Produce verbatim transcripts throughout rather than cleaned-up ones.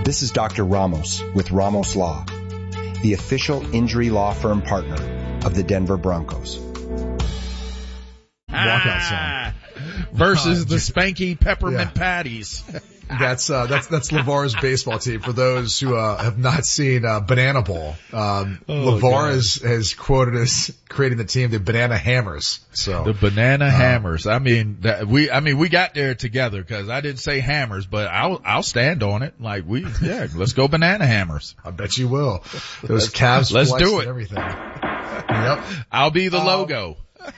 This is Doctor Ramos with Ramos Law, the official injury law firm partner of the Denver Broncos. Walkout song. Versus the Spanky Peppermint Yeah. Patties. That's, uh, that's, that's LeVar's baseball team. For those who, uh, have not seen, uh, Banana Bowl, um, Oh, LeVar is, has quoted as creating the team the Banana Hammers. So. The Banana uh, Hammers. I mean, that we, I mean, we got there together because I didn't say hammers, but I'll, I'll stand on it. Like we, yeah, let's go Banana Hammers. I bet you will. Those calves Let's spliced do it. and everything. Yep. I'll be the Um, logo.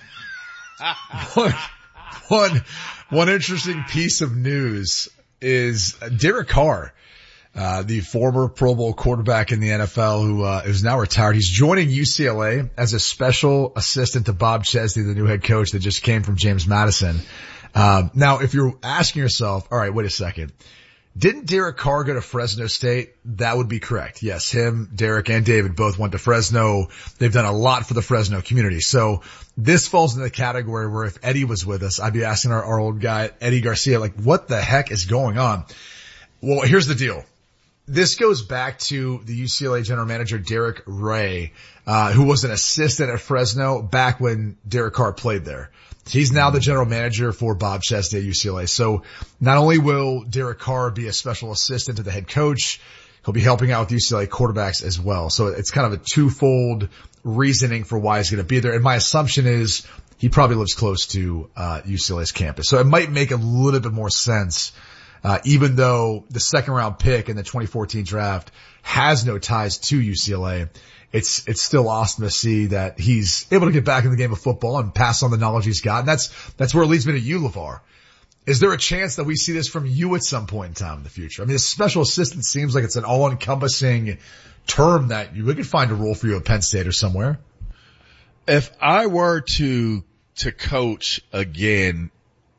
one, one, one interesting piece of news is Derek Carr, uh, the former Pro Bowl quarterback in the N F L who, uh, is now retired. He's joining U C L A as a special assistant to Bob Chesney, the new head coach that just came from James Madison. Um, now if you're asking yourself, all right, wait a second. Didn't Derek Carr go to Fresno State? That would be correct. Yes, him, Derek, and David both went to Fresno. They've done a lot for the Fresno community. So this falls in the category where if Eddie was with us, I'd be asking our, our old guy, Eddie Garcia, like, what the heck is going on? Well, here's the deal. This goes back to the U C L A general manager, Derek Ray, uh, who was an assistant at Fresno back when Derek Carr played there. He's now the general manager for Bob Chesney at U C L A. So not only will Derek Carr be a special assistant to the head coach, he'll be helping out with U C L A quarterbacks as well. So it's kind of a twofold reasoning for why he's going to be there. And my assumption is he probably lives close to uh U C L A's campus. So it might make a little bit more sense, uh even though the second round pick in the twenty fourteen draft has no ties to U C L A. It's, it's still awesome to see that he's able to get back in the game of football and pass on the knowledge he's got. And that's, that's where it leads me to you, LeVar. Is there a chance that we see this from you at some point in time in the future? I mean, a special assistant seems like it's an all-encompassing term that you, we could find a role for you at Penn State or somewhere. If I were to, to coach again,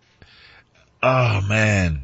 oh man,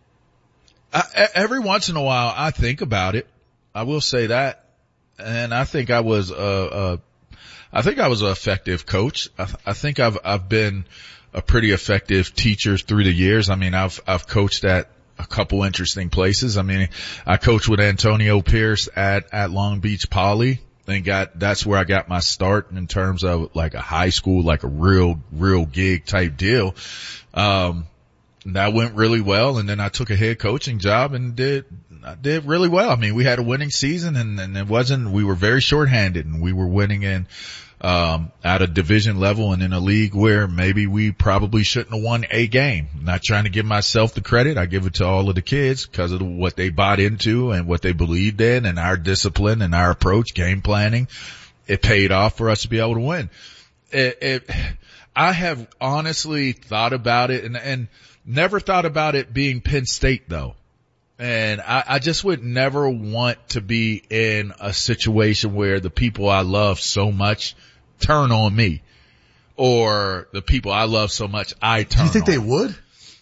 I, every once in a while I think about it. I will say that. And I think I was, uh, uh, I think I was an effective coach. I, I think I've, I've been a pretty effective teacher through the years. I mean, I've, I've coached at a couple interesting places. I mean, I coached with Antonio Pierce at, at Long Beach Poly and got, that's where I got my start in terms of like a high school, like a real, real gig type deal. Um, that went really well. And then I took a head coaching job and did, I did really well. I mean, we had a winning season and, and it wasn't, we were very shorthanded and we were winning in, um, at a division level and in a league where maybe we probably shouldn't have won a game. Not trying to give myself the credit. I give it to all of the kids because of what they bought into and what they believed in and our discipline and our approach, game planning. It paid off for us to be able to win. It, it, I have honestly thought about it and, and never thought about it being Penn State though. And I, I just would never want to be in a situation where the people I love so much turn on me or the people I love so much I turn on. Do you think they would?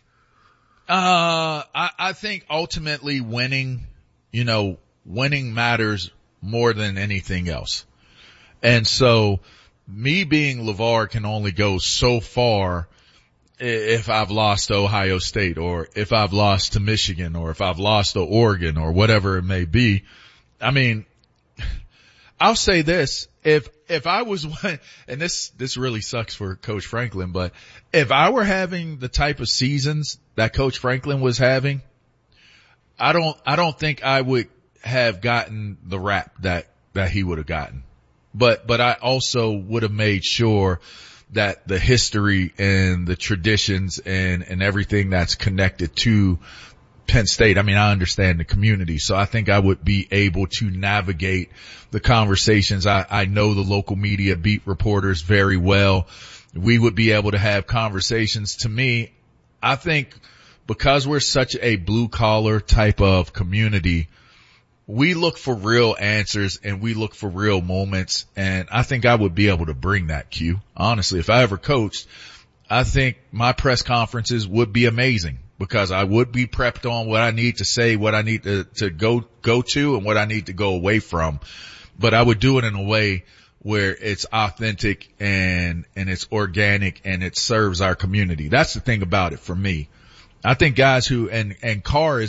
Uh, I, I think ultimately winning, you know, winning matters more than anything else. And so me being LeVar can only go so far if I've lost to Ohio State or if I've lost to Michigan or if I've lost to Oregon or whatever it may be. I mean, I'll say this, if, if I was, and this, this really sucks for Coach Franklin, but if I were having the type of seasons that Coach Franklin was having, I don't, I don't think I would have gotten the rap that, that he would have gotten. But, but I also would have made sure that the history and the traditions and, and everything that's connected to Penn State. I mean, I understand the community, so I think I would be able to navigate the conversations. I, I know the local media beat reporters very well. We would be able to have conversations. To me, I think because we're such a blue collar type of community, we look for real answers and we look for real moments. And I think I would be able to bring that, Q. Honestly, if I ever coached, I think my press conferences would be amazing because I would be prepped on what I need to say, what I need to, to go, go to and what I need to go away from. But I would do it in a way where it's authentic and, and it's organic and it serves our community. That's the thing about it for me. I think guys who, and, and Carr is